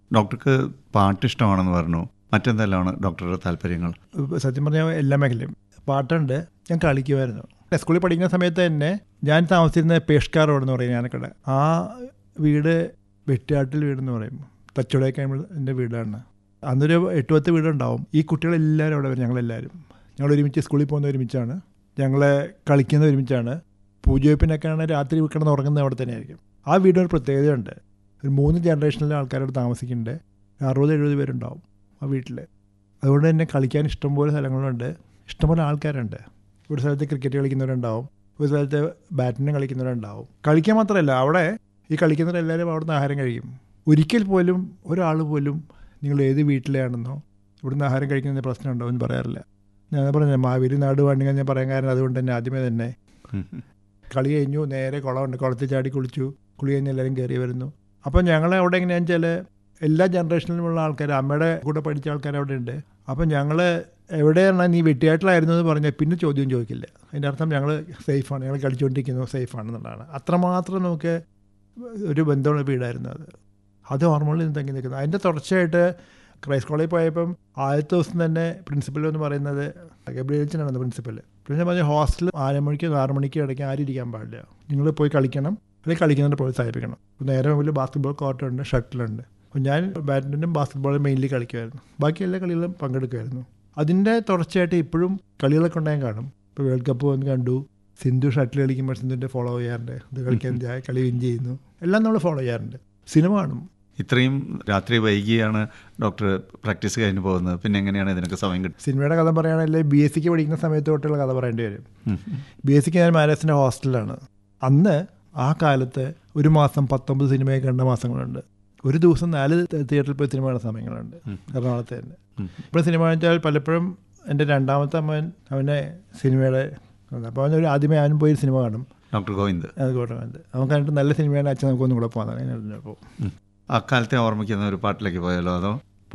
ഡോക്ടർക്ക് പാട്ട് ഇഷ്ടമാണെന്ന് പറഞ്ഞു. മറ്റെന്തെല്ലാമാണ് ഡോക്ടറുടെ താല്പര്യങ്ങൾ? സത്യം പറഞ്ഞാൽ എല്ലാ മേഖലയും പാട്ടുണ്ട്. ഞാൻ കളിക്കുമായിരുന്നു. സ്കൂളിൽ പഠിക്കുന്ന സമയത്ത് തന്നെ ഞാൻ താമസിച്ചിരുന്ന പേഷ്കാർ റോഡ് എന്ന് പറയും ഞാനക്കടെ. ആ വീട് വെട്ടിയാട്ടിൽ വീടെന്ന് പറയും. തച്ചുടയൊക്കെ എൻ്റെ വീടാണ്. അന്നൊരു 8-10 വീടുണ്ടാവും. ഈ കുട്ടികളെല്ലാവരും അവിടെ വരും. ഞങ്ങൾ ഒരുമിച്ച് സ്കൂളിൽ പോകുന്ന ഒരുമിച്ചാണ്. ഞങ്ങൾ കളിക്കുന്ന ഒരുമിച്ചാണ്. പൂജവെപ്പിനൊക്കെയാണ് രാത്രി കിടന്ന് ഉറങ്ങുന്നത് അവിടെ തന്നെ ആയിരിക്കും. ആ വീടിനൊരു പ്രത്യേകതയുണ്ട്. ഒരു 3 ജനറേഷനിലെ ആൾക്കാരോട് താമസിക്കുന്നുണ്ട്. 60-70 പേരുണ്ടാവും ആ വീട്ടിൽ. അതുകൊണ്ട് തന്നെ കളിക്കാൻ ഇഷ്ടംപോലെ സ്ഥലങ്ങളുണ്ട്, ഇഷ്ടംപോലെ ആൾക്കാരുണ്ട്. ഒരു സ്ഥലത്ത് ക്രിക്കറ്റ് കളിക്കുന്നവരുണ്ടാവും, ഒരു സ്ഥലത്ത് ബാഡ്മിൻ്റൺ കളിക്കുന്നവരുണ്ടാവും. കളിക്കാൻ മാത്രമല്ല, അവിടെ ഈ കളിക്കുന്നവരെല്ലാവരും അവിടെ നിന്ന് ആഹാരം കഴിക്കും. ഒരിക്കൽ പോലും ഒരാൾ പോലും നിങ്ങൾ ഏത് വീട്ടിലാണെന്നോ ഇവിടുന്ന് ആഹാരം കഴിക്കുന്നതിന് പ്രശ്നമുണ്ടോ എന്ന് പറയാറില്ല. ഞാൻ പറഞ്ഞ മാവേലി നാട് വേണമെങ്കിൽ ഞാൻ പറയാൻ കാരണം അതുകൊണ്ട് തന്നെ ആദ്യമേ തന്നെ കളി കഴിഞ്ഞു, നേരെ കുളമുണ്ട്, കുളത്തിൽ ചാടി കുളിച്ചു, കുളി കഴിഞ്ഞ് എല്ലാവരും കയറി വരുന്നു. അപ്പം ഞങ്ങൾ അവിടെ എങ്ങനെയാണെന്ന് വെച്ചാൽ എല്ലാ ജനറേഷനിലുമുള്ള ആൾക്കാർ, അമ്മയുടെ കൂടെ പഠിച്ച ആൾക്കാർ അവിടെ ഉണ്ട്. അപ്പം ഞങ്ങൾ എവിടെയാണ് നീ വെട്ടിയായിട്ടിലായിരുന്നു എന്ന് പറഞ്ഞാൽ പിന്നെ ചോദ്യം ചോദിക്കില്ല. അതിൻ്റെ അർത്ഥം ഞങ്ങൾ സേഫാണ്, ഞങ്ങൾ കളിച്ചുകൊണ്ടിരിക്കുന്നു, സേഫാണെന്നുള്ളതാണ്. അത്രമാത്രം നമുക്ക് ഒരു ബന്ധമുള്ള വീടായിരുന്നു അത് ഓർമ്മകളിൽ നിന്ന് തങ്ങി നിൽക്കുന്നത്. അതിൻ്റെ തുടർച്ചയായിട്ട് ക്രൈസ്റ്റ് കോളേജിൽ പോയപ്പം ആദ്യത്തെ ദിവസം തന്നെ പ്രിൻസിപ്പൽ എന്ന് പറയുന്നത് ഗബ്രിയേൽച്ചനാണ് പ്രിൻസിപ്പൽ പറഞ്ഞ ഹോസ്റ്റലിൽ 5 മണിക്ക് 6 മണിക്ക് ഇടയ്ക്ക് ആരും ഇരിക്കാൻ പാടില്ല, നിങ്ങൾ പോയി കളിക്കണം, അല്ലെങ്കിൽ കളിക്കുന്നതിൻ്റെ പ്രോത്സാഹിപ്പിക്കണം. നേരെ മുമ്പിൽ ബാസ്കറ്റ്ബോൾ കോർട്ടുണ്ട്, ഷട്ടിലുണ്ട്. അപ്പോൾ ഞാൻ ബാഡ്മിൻ്റനും ബാസ്കറ്റ്ബോളും മെയിൻലി കളിക്കുമായിരുന്നു, ബാക്കി എല്ലാ കളികളും പങ്കെടുക്കുമായിരുന്നു. അതിൻ്റെ തുടർച്ചയായിട്ട് ഇപ്പോഴും കളികളൊക്കെ ഉണ്ടായാൽ കാണും. ഇപ്പോൾ വേൾഡ് കപ്പ് വന്ന് കണ്ടു, സിന്ധു ഷട്ടിൽ കളിക്കുമ്പോൾ സിന്ധുവിൻ്റെ ഫോളോ ചെയ്യാറുണ്ട്, ഇത് കളിക്കാൻ കളി വിൻ ചെയ്യുന്നു, എല്ലാം നമ്മൾ ഫോളോ ചെയ്യാറുണ്ട്. സിനിമ കാണും. ഇത്രയും രാത്രി വൈകിയാണ് ഡോക്ടർ പ്രാക്ടീസ് കഴിഞ്ഞ് പോകുന്നത്, പിന്നെ എങ്ങനെയാണ് ഇതിനൊക്കെ സമയം കിട്ടുന്നത്? സിനിമയുടെ കഥ പറയുകയാണെങ്കിൽ BSc പഠിക്കുന്ന സമയത്ത് തൊട്ടുള്ള കഥ പറയേണ്ടി വരും. BSc ഞാൻ മാരാസിൻ്റെ ഹോസ്റ്റലിലാണ്. അന്ന് ആ കാലത്ത് ഒരു മാസം 19 സിനിമയൊക്കെ കണ്ട മാസങ്ങളുണ്ട്. ഒരു ദിവസം 4 തിയേറ്ററിൽ പോയി സിനിമ കാണുന്ന സമയങ്ങളുണ്ട് എറണാകുളത്ത് തന്നെ. ഇപ്പോൾ സിനിമ കാണിച്ചാൽ പലപ്പോഴും എൻ്റെ രണ്ടാമത്തെ അമ്മൻ അവനെ സിനിമയുടെ അപ്പോൾ അവൻ ആദ്യമേ അവനും പോയി സിനിമ കാണും. ഡോക്ടർ ഗോവിന്ദ് അവൻ കണ്ടിട്ട് നല്ല സിനിമയാണ്, അച്ഛൻ നമുക്കൊന്നും കൂടെ പോകാൻ. അക്കാലത്തെ ഓർമ്മിക്കുന്ന ഒരു പാട്ടിലേക്ക് പോയാലോ? അതോ